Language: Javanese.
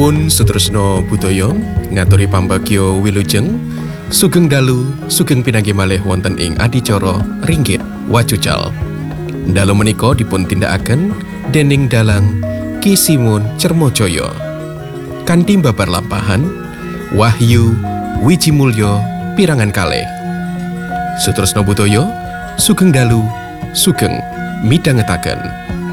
Nuwun Sutresna Budaya ngaturi pambagya wilujeng sugeng dalu sugeng pinanggih malih wonten ing adicara Ringgit Wacucal. Dalu menika dipun tindakaken dening dalang Ki Simun Cermojaya. Kanthi babar lampahan Wahyu Wijimulyo pirangan kalih. Sutresna Budaya sugeng dalu sugeng midhangetaken.